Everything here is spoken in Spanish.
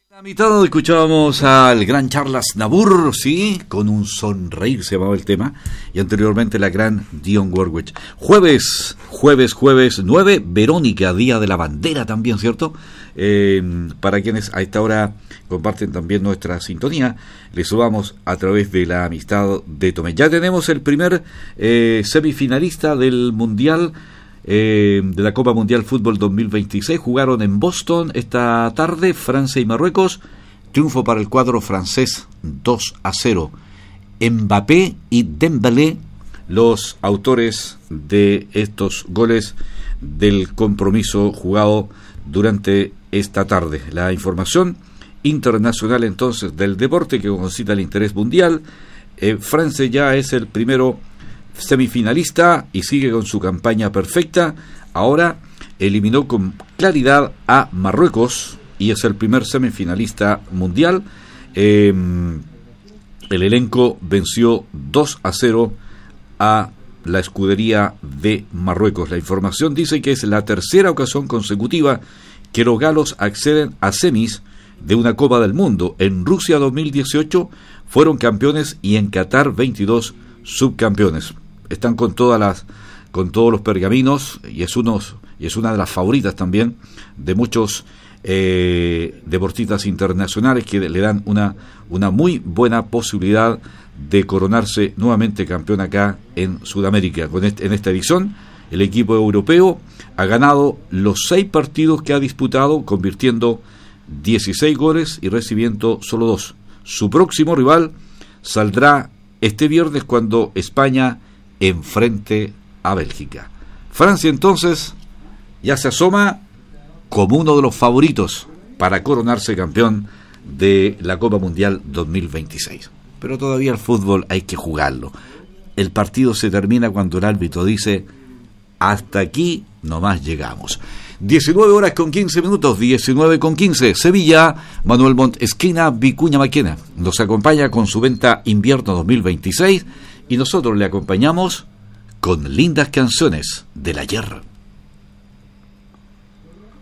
A mitad escuchábamos al gran Charles Nabur, sí, con un sonreír se llamaba el tema, y anteriormente la gran Dionne Warwick. Jueves 9, Verónica, Día de la Bandera también, ¿cierto? Para quienes a esta hora comparten también nuestra sintonía, les subamos a través de la amistad de Tomé. Ya tenemos el primer semifinalista del Mundial, de la Copa Mundial Fútbol 2026. Jugaron en Boston esta tarde Francia y Marruecos. Triunfo para el cuadro francés 2-0. Mbappé y Dembélé, los autores de estos goles del compromiso jugado durante esta tarde. La información internacional entonces del deporte que concita el interés mundial. Francia ya es el primero semifinalista y sigue con su campaña perfecta. Ahora eliminó con claridad a Marruecos y es el primer semifinalista mundial. El elenco venció 2-0 a la escudería de Marruecos. La información dice que es la tercera ocasión consecutiva que los galos acceden a semis de una Copa del Mundo. En Rusia 2018 fueron campeones y en Qatar 22 subcampeones. Están con todos los pergaminos y es una de las favoritas también de muchos deportistas internacionales que le dan una muy buena posibilidad de coronarse nuevamente campeón acá en Sudamérica. En esta edición el equipo europeo ha ganado los 6 partidos que ha disputado, convirtiendo 16 goles y recibiendo solo 2. Su próximo rival saldrá este viernes cuando España enfrente a Bélgica. Francia entonces ya se asoma como uno de los favoritos para coronarse campeón de la Copa Mundial 2026. Pero todavía el fútbol hay que jugarlo. El partido se termina cuando el árbitro dice: hasta aquí nomás llegamos. 19:15, 19:15. Sevilla, Manuel Montt, esquina Vicuña Maquena, nos acompaña con su venta invierno 2026 y nosotros le acompañamos con lindas canciones del ayer.